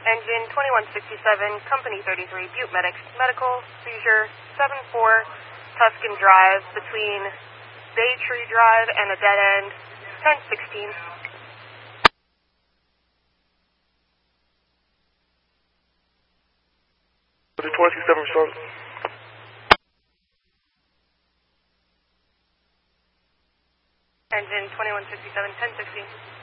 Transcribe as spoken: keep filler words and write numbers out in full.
Engine twenty-one sixty-seven, Company thirty-three, Butte Medics, medical, seizure, seven four, Tuscan Drive, between Bay Tree Drive and a dead end, ten sixteen. twenty sixty-seven response. Engine twenty-one sixty-seven, ten sixteen.